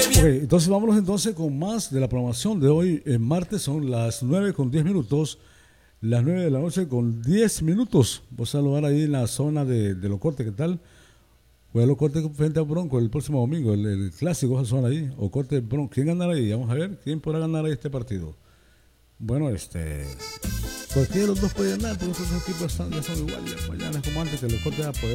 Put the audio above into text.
Ok, entonces vámonos entonces con más de la programación de hoy. En martes son las 9:10, las 9 de la noche con 10 minutos. Voy a saludar ahí en la zona de Los Cortes, ¿qué tal? Voy a Los Cortes frente a Bronco el próximo domingo, el clásico, esa zona ahí. O Cortes Bronco. ¿Quién ganará ahí? Vamos a ver, ¿quién podrá ganar ahí este partido? Bueno, cualquiera de los dos puede ganar, porque estos equipos ya son iguales. Mañana es como antes que Los Cortes a poder